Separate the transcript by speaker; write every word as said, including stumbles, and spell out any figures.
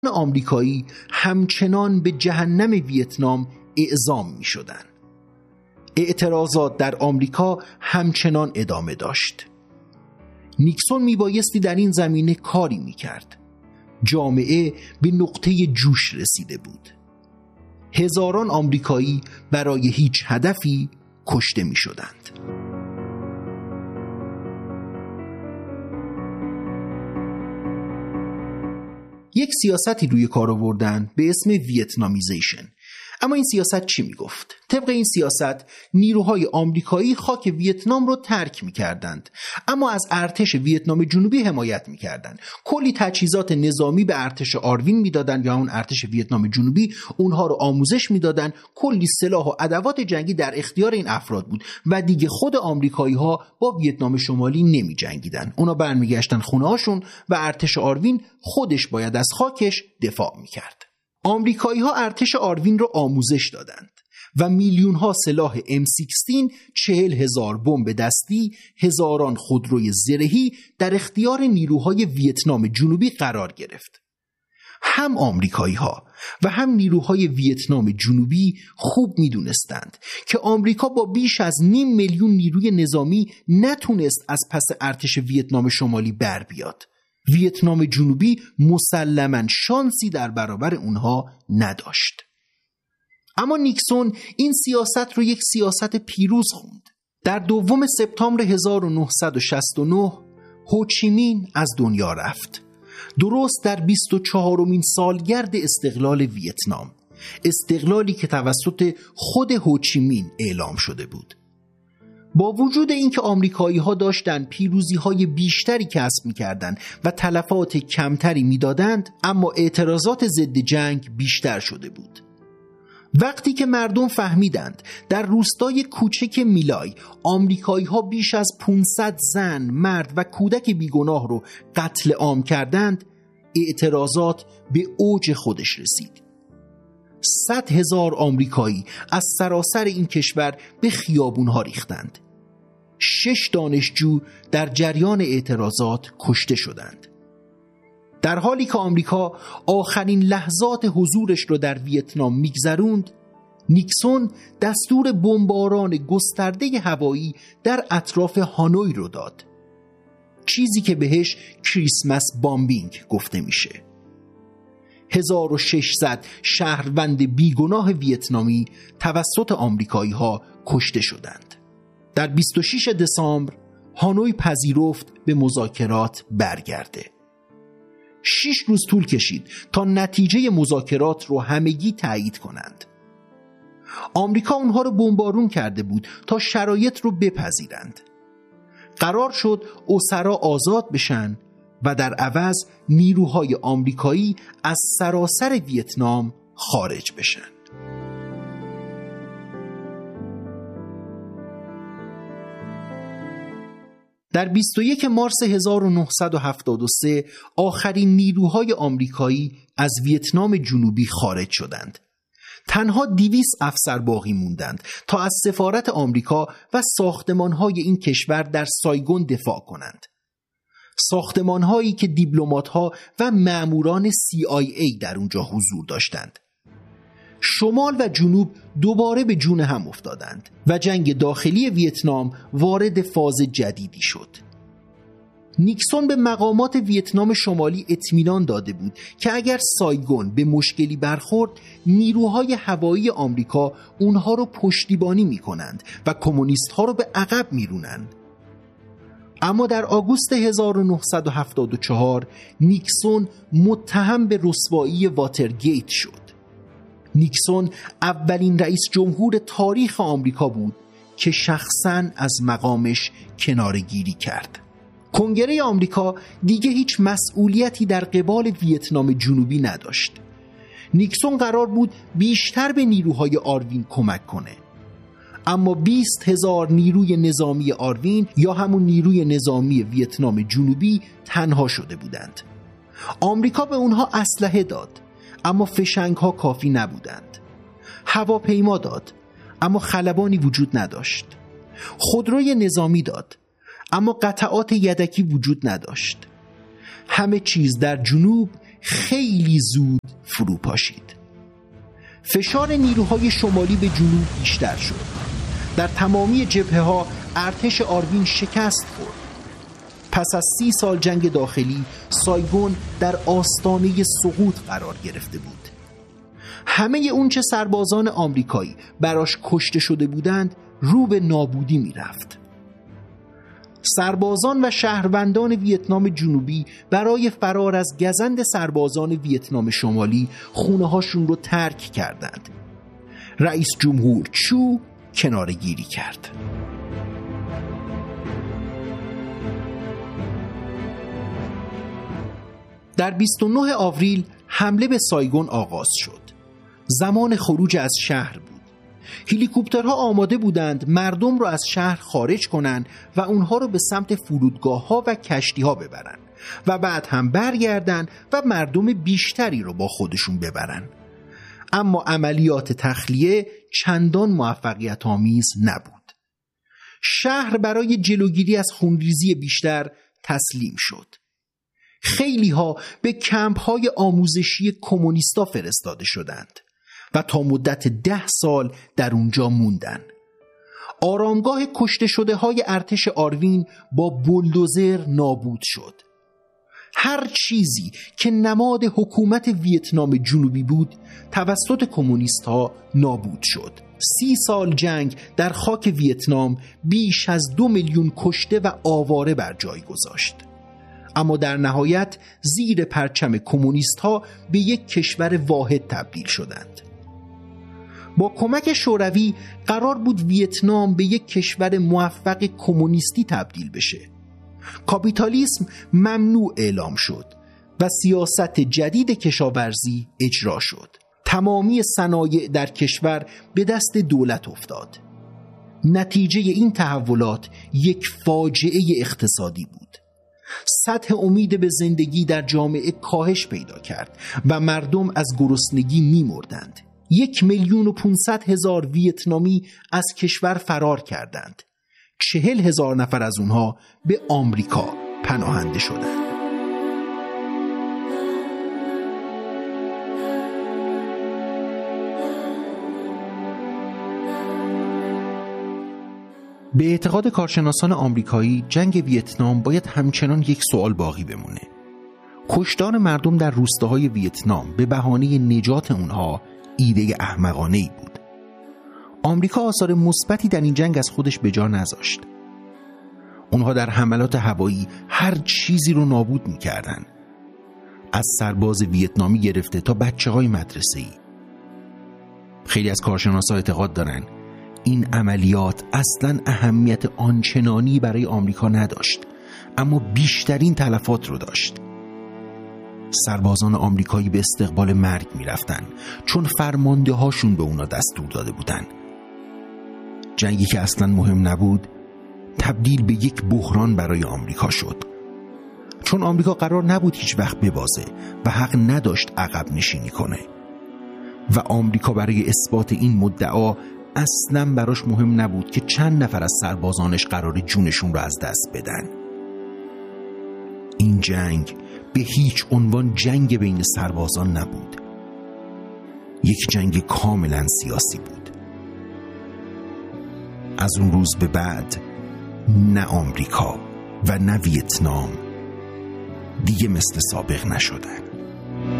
Speaker 1: آمریکایی همچنان به جهنم ویتنام اعزام می شدن. اعتراضات در آمریکا همچنان ادامه داشت. نیکسون می بایستی در این زمینه کاری می کرد. جامعه به نقطه جوش رسیده بود. هزاران آمریکایی برای هیچ هدفی کشته می شدند. یک سیاستی روی کار آوردن به اسم ویتنامیزیشن. اما این سیاست چی می گفت؟ طبق این سیاست نیروهای آمریکایی خاک ویتنام رو ترک می کردند، اما از ارتش ویتنام جنوبی حمایت می کردند. کلی تجهیزات نظامی به ارتش آروین می دادن یا اون ارتش ویتنام جنوبی، اونها رو آموزش می دادن. کلی سلاح و ادوات جنگی در اختیار این افراد بود و دیگه خود آمریکایی ها با ویتنام شمالی نمی جنگیدن. اونا برمیگشتن خونه هاشون و ارتش آروین خودش باید از خاکش دفاع می کرد. آمریکایی ها ارتش آروین رو آموزش دادند و میلیون ها سلاح ام شانزده، چهل هزار بمب دستی، هزاران خودروی زرهی در اختیار نیروهای ویتنام جنوبی قرار گرفت. هم آمریکایی ها و هم نیروهای ویتنام جنوبی خوب می دونستند که آمریکا با بیش از نیم میلیون نیروی نظامی نتونست از پس ارتش ویتنام شمالی بر بیاد. ویتنام جنوبی مسلماً شانسی در برابر اونها نداشت. اما نیکسون این سیاست رو یک سیاست پیروز خوند. در دوم سپتامبر هزار و نهصد و شصت و نه هوچیمین از دنیا رفت. درست در بیست و چهارمین سالگرد استقلال ویتنام، استقلالی که توسط خود هوچیمین اعلام شده بود. با وجود اینکه آمریکایی ها داشتن پیروزی های بیشتری کسب می‌کردند و تلفات کمتری می‌دادند، اما اعتراضات ضد جنگ بیشتر شده بود. وقتی که مردم فهمیدند در روستای کوچک میلای آمریکایی ها بیش از پانصد زن، مرد و کودک بیگناه رو قتل عام کردند، اعتراضات به اوج خودش رسید. صد هزار آمریکایی از سراسر این کشور به خیابونها ریختند. شش دانشجو در جریان اعتراضات کشته شدند. در حالی که آمریکا آخرین لحظات حضورش رو در ویتنام میگذروند، نیکسون دستور بمباران گسترده هوایی در اطراف هانوی رو داد، چیزی که بهش کریسمس بامبینگ گفته میشه. هزار و ششصد شهروند بیگناه ویتنامی توسط آمریکایی ها کشته شدند. در بیست و شش دسامبر هانوی پذیرفت به مذاکرات برگرده. شش روز طول کشید تا نتیجه مذاکرات رو همگی تایید کنند. آمریکا اونها رو بمبارون کرده بود تا شرایط رو بپذیرند. قرار شد اسرا آزاد بشن و در عوض نیروهای آمریکایی از سراسر ویتنام خارج بشن. در بیست و یک مارس هزار و نهصد و هفتاد و سه آخرین نیروهای آمریکایی از ویتنام جنوبی خارج شدند. تنها دویست افسر باقی موندند تا از سفارت آمریکا و ساختمان‌های این کشور در سایگون دفاع کنند. ساختمان‌هایی که دیپلمات‌ها و ماموران سی آی ای در اونجا حضور داشتند. شمال و جنوب دوباره به جون هم افتادند و جنگ داخلی ویتنام وارد فاز جدیدی شد. نیکسون به مقامات ویتنام شمالی اطمینان داده بود که اگر سایگون به مشکلی برخورد، نیروهای هوایی آمریکا اونها رو پشتیبانی می‌کنند و کمونیست‌ها رو به عقب می‌رونند. اما در آگوست هزار و نهصد و هفتاد و چهار نیکسون متهم به رسوایی واترگیت شد. نیکسون اولین رئیس جمهور تاریخ آمریکا بود که شخصاً از مقامش کناره‌گیری کرد. کنگره آمریکا دیگه هیچ مسئولیتی در قبال ویتنام جنوبی نداشت. نیکسون قرار بود بیشتر به نیروهای آروین کمک کنه، اما بیست هزار نیروی نظامی آروین یا همون نیروی نظامی ویتنام جنوبی تنها شده بودند. آمریکا به اونها اسلحه داد، اما فشنگ ها کافی نبودند. هواپیما داد، اما خلبانی وجود نداشت. خودروی نظامی داد، اما قطعات یدکی وجود نداشت. همه چیز در جنوب خیلی زود فرو پاشید. فشار نیروهای شمالی به جنوب بیشتر شد. در تمامی جبهه‌ها ارتش آروین شکست خورد. پس از سی سال جنگ داخلی، سایگون در آستانه سقوط قرار گرفته بود. همه اون چه سربازان آمریکایی براش کشته شده بودند رو به نابودی می رفت. سربازان و شهروندان ویتنام جنوبی برای فرار از گزند سربازان ویتنام شمالی خونه هاشون رو ترک کردند. رئیس جمهور چو کناره‌گیری کرد. در بیست و نه آوریل حمله به سایگون آغاز شد. زمان خروج از شهر بود. هلیکوپترها آماده بودند مردم را از شهر خارج کنند و اونها رو به سمت فرودگاه‌ها و کشتی‌ها ببرن و بعد هم برگردن و مردم بیشتری رو با خودشون ببرن. اما عملیات تخلیه چندان موفقیت آمیز نبود. شهر برای جلوگیری از خونریزی بیشتر تسلیم شد. خیلی ها به کمپ های آموزشی کمونیستا فرستاده شدند و تا مدت ده سال در اونجا موندن. آرامگاه کشته شده های ارتش آروین با بولدوزر نابود شد. هر چیزی که نماد حکومت ویتنام جنوبی بود توسط کمونیست ها نابود شد. سی سال جنگ در خاک ویتنام بیش از دو میلیون کشته و آواره بر جای گذاشت. اما در نهایت زیر پرچم کمونیست ها به یک کشور واحد تبدیل شدند. با کمک شوروی قرار بود ویتنام به یک کشور موفق کمونیستی تبدیل بشه. کاپیتالیسم ممنوع اعلام شد و سیاست جدید کشاورزی اجرا شد. تمامی صنایع در کشور به دست دولت افتاد. نتیجه این تحولات یک فاجعه اقتصادی بود. سطح امید به زندگی در جامعه کاهش پیدا کرد و مردم از گرسنگی می‌مردند. یک میلیون و پونصد هزار ویتنامی از کشور فرار کردند. چهل هزار نفر از اونها به آمریکا پناهنده شدند. به اعتقاد کارشناسان آمریکایی جنگ ویتنام باید همچنان یک سوال باقی بمونه. کشتار مردم در روستاهای ویتنام به بهانه نجات اونها ایده احمقانه‌ای بود. آمریکا آثار مثبتی در این جنگ از خودش به جا نذاشت. اونها در حملات هوایی هر چیزی رو نابود می‌کردن. از سرباز ویتنامی گرفته تا بچه‌های مدرسه‌ای. خیلی از کارشناسا اعتقاد دارن این عملیات اصلاً اهمیت آنچنانی برای آمریکا نداشت، اما بیشترین تلفات رو داشت. سربازان آمریکایی به استقبال مرگ می رفتن چون فرمانده هاشون به اونا دستور داده بودن. جنگی که اصلاً مهم نبود تبدیل به یک بحران برای آمریکا شد، چون آمریکا قرار نبود هیچ وقت ببازه و حق نداشت عقب نشینی کنه و آمریکا برای اثبات این مدعا اصلاً براش مهم نبود که چند نفر از سربازانش قرار جونشون رو از دست بدن. این جنگ به هیچ عنوان جنگ بین سربازان نبود، یک جنگ کاملاً سیاسی بود. از اون روز به بعد نه آمریکا و نه ویتنام دیگه مثل سابق نشدن.